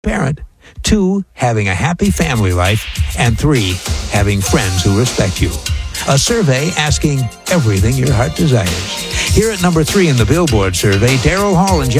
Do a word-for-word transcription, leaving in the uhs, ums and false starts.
parent. Two, having a happy family life. And three, having friends who respect you. A survey asking everything your heart desires. Here at number three in the Billboard survey, Daryl Hall and John